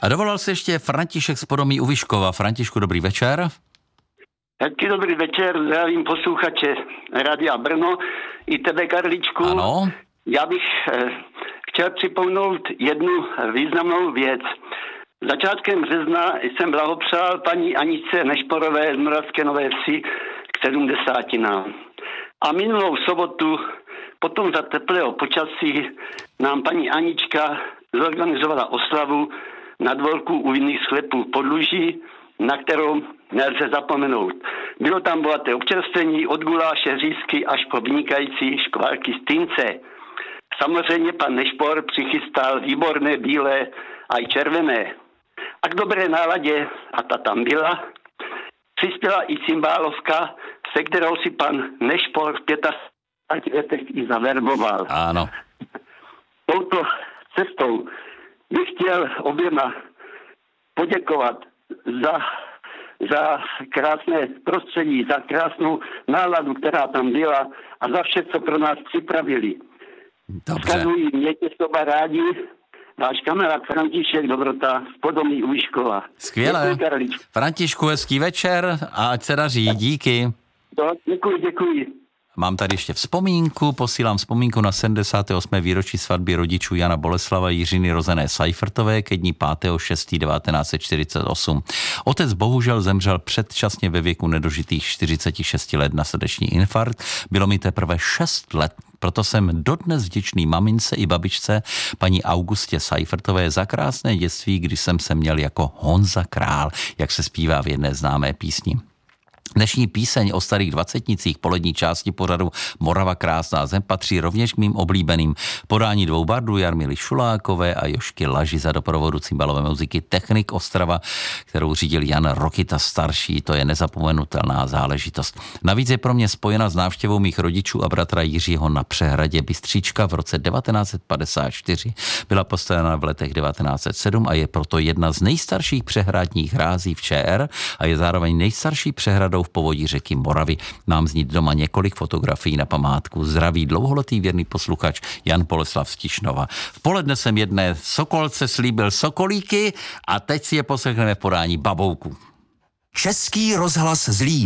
A dovolal se ještě František z Podomí u Vyškova. Františku, dobrý večer. Hezký dobrý večer, zdravím posluchače Radia Brno i tebe, Karličku. Ano. Já bych chtěl připomenout jednu významnou věc. Začátkem března jsem blahopřál paní Aničce Nešporové z Moravské Nové Vsi k 70. A minulou sobotu, potom za teplého počasí, nám paní Anička zorganizovala oslavu na dvorku u vinných sklepů Podluží, na kterou nelze zapomenout. Bylo tam bohaté občerstvení od guláše, řízky až po vynikající škvárky z Týnce. Samozřejmě pan Nešpor přichystal výborné bílé a i červené. A k dobré náladě, a ta tam byla, přispěla i cymbálovka, se kterou si pan Nešpor v 55 letech i zaverboval. Ano. Touto cestou bych chtěl oběma poděkovat za krásné prostředí, za krásnou náladu, která tam byla a za vše, co pro nás připravili. Dobře. Vzkazují, mějte soba rádi, váš kamarád František Dobrota z Podomí u Vyškova. Skvěle. Františku, hezký večer a ať se daří, díky. Děkuji. Mám tady ještě vzpomínku, posílám vzpomínku na 78. výročí svatby rodičů Jana Boleslava Jiřiny rozené Seifertové ke dní 5.6.1948. Otec bohužel zemřel předčasně ve věku nedožitých 46 let na srdeční infarkt. Bylo mi teprve 6 let. Proto jsem dodnes vděčný mamince i babičce paní Augustě Seifertové za krásné dětství, kdy jsem se měl jako Honza Král, jak se zpívá v jedné známé písni. Dnešní píseň o starých dvacetnicích polední části pořadu Morava krásná zem patří rovněž k mým oblíbeným. Podání dvou bardů Jarmily Šulákové a Jožky Laži za doprovodu cymbalové muziky Technik Ostrava, kterou řídil Jan Rokita starší. To je nezapomenutelná záležitost. Navíc je pro mě spojena s návštěvou mých rodičů a bratra Jiřího na přehradě Bystříčka v roce 1954. Byla postavena v letech 1907 a je proto jedna z nejstarších přehradních hrází v ČR a je zároveň nejstarší přehradou v povodí řeky Moravy. Mám z ní doma několik fotografií na památku. Zdraví dlouholetý věrný posluchač Jan Boleslav z Tišnova. V poledne jsem jedné sokolce slíbil sokolíky a teď si je poslechneme v podání Babouku. Český rozhlas Zlín.